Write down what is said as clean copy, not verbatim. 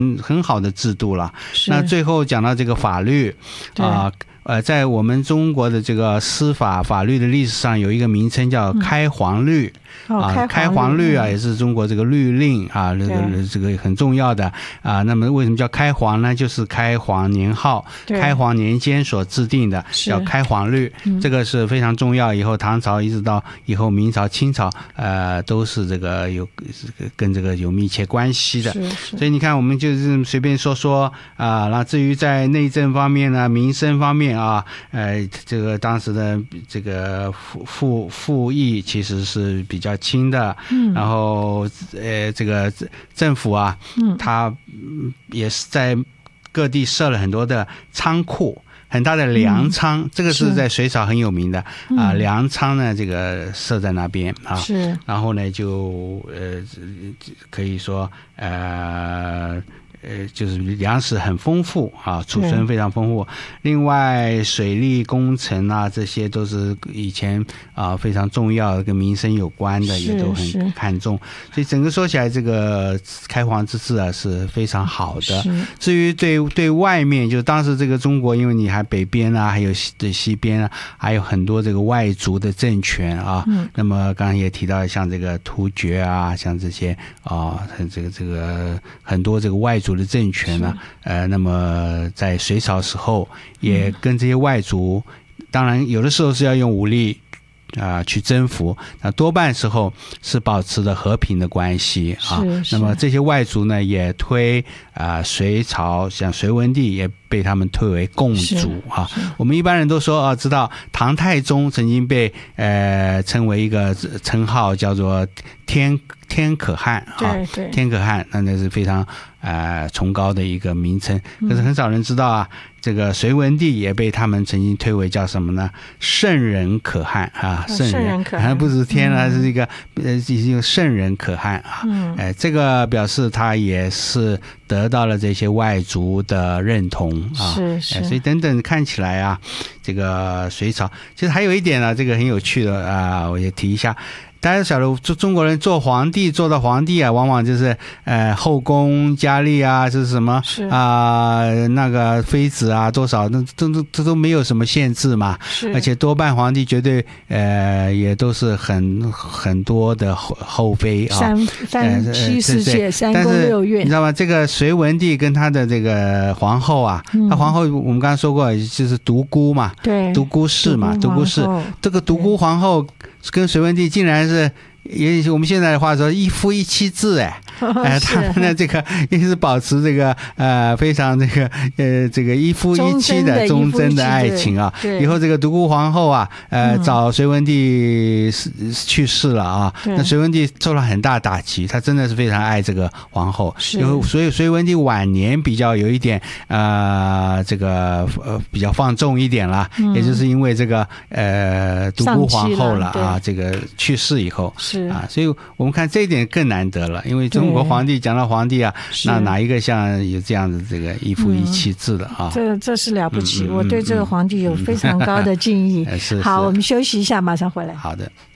很好的制度了。那最后讲到这个法律在我们中国的这个司法法律的历史上有一个名称叫开皇律。开皇律也是中国这个律令这个很重要的那么为什么叫开皇呢？就是开皇年号，开皇年间所制定的，叫开皇律。这个是非常重要，以后唐朝一直到以后明朝清朝都是这个跟这个有密切关系的。所以你看我们就是随便说那至于在内政方面呢，民生方面这个当时的这个赋役其实是比较轻的。然后这个政府它也是在各地设了很多的仓库，很大的粮仓，这个是在隋朝很有名的粮仓呢，这个设在那边然后呢就可以说就是粮食很丰富储存非常丰富。另外水利工程这些都是以前非常重要的，跟民生有关的，也都很看重。所以整个说起来，这个开皇之治是非常好的。至于对外面，就是当时这个中国，因为你还北边还有西边还有很多这个外族的政权那么刚刚也提到像这个突厥像这些这个很多这个外族的政权呢那么在隋朝时候也跟这些外族当然有的时候是要用武力去征服，那多半时候是保持的和平的关系那么这些外族呢也推隋朝，像隋文帝也被他们推为共主我们一般人都说知道唐太宗曾经被称为一个称号叫做天可汗天可汗，那是非常崇高的一个名称。可是很少人知道这个隋文帝也被他们曾经推为叫什么呢？圣人可汗圣人可汗不是天是一个圣人可汗这个表示他也是得到了这些外族的认同所以等等看起来这个隋朝其实还有一点这个很有趣的我也提一下。大家晓得中国人做皇帝做到皇帝往往就是后宫佳丽就是什么那个妃子多少这都没有什么限制嘛，而且多半皇帝绝对也都是很多的后妃三妻四妾三宫六院。 你知道吗？这个隋文帝跟他的这个皇后他皇后我们刚刚说过就是独孤嘛，对，独孤氏嘛，独孤氏这个独孤皇后跟隋文帝竟然是也我们现在的话说一夫一妻制他们的这个也是保持这个非常这个一夫一妻的忠贞的爱情以后这个独孤皇后早隋文帝去世了那隋文帝受了很大打击，他真的是非常爱这个皇后，所以隋文帝晚年比较有一点这个比较放纵一点了也就是因为这个独孤皇后了这个去世以后所以我们看这一点更难得了，因为中国皇帝讲到皇帝那哪一个像有这样的这个一夫一妻制的这是了不起我对这个皇帝有非常高的敬意好，我们休息一下马上回来。 好的。